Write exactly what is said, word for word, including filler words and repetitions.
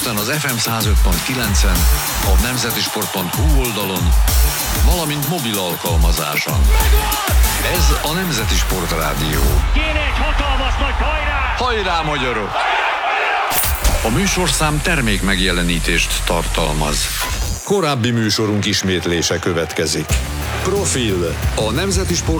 interneten az ef em száz öt pont kilencen, a nemzetisport pont hu oldalon, valamint mobil alkalmazáson. Ez a Nemzeti Sport Rádió. Kéne egy hatalmas nagy hajrá! Hajrá, magyarok! A műsorszám termék megjelenítést tartalmaz. Korábbi műsorunk ismétlése következik. Profil. A Nemzeti Sport